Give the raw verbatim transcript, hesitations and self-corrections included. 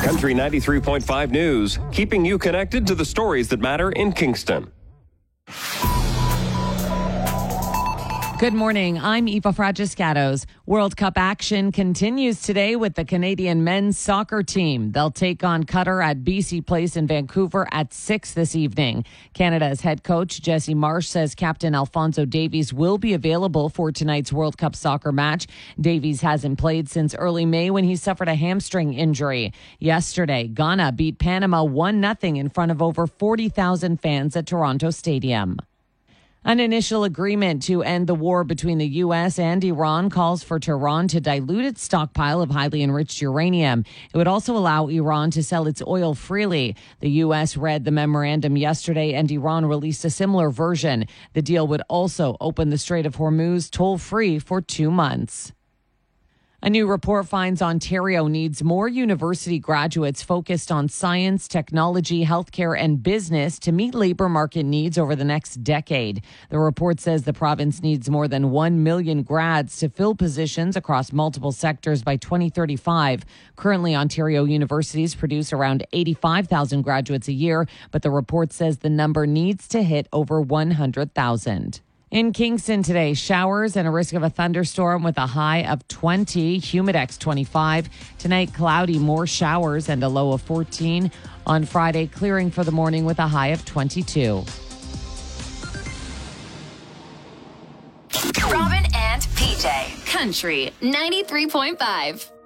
Country ninety-three point five News, keeping you connected to the stories that matter in Kingston. Good morning. I'm Eva Fragiscatos. World Cup action continues today with the Canadian men's soccer team. They'll take on Qatar at B C Place in Vancouver at six this evening. Canada's head coach Jesse Marsh says Captain Alphonso Davies will be available for tonight's World Cup soccer match. Davies hasn't played since early May when he suffered a hamstring injury. Yesterday, Ghana beat Panama one nothing in front of over forty thousand fans at Toronto Stadium. An initial agreement to end the war between the U S and Iran calls for Tehran to dilute its stockpile of highly enriched uranium. It would also allow Iran to sell its oil freely. The U S read the memorandum yesterday, and Iran released a similar version. The deal would also open the Strait of Hormuz toll-free for two months. A new report finds Ontario needs more university graduates focused on science, technology, healthcare, and business to meet labor market needs over the next decade. The report says the province needs more than one million grads to fill positions across multiple sectors by twenty thirty-five. Currently, Ontario universities produce around eighty-five thousand graduates a year, but the report says the number needs to hit over one hundred thousand. In Kingston today, showers and a risk of a thunderstorm with a high of twenty, Humidex twenty-five. Tonight, cloudy, more showers and a low of fourteen. On Friday, clearing for the morning with a high of twenty-two. Robin and P J, Country ninety-three point five.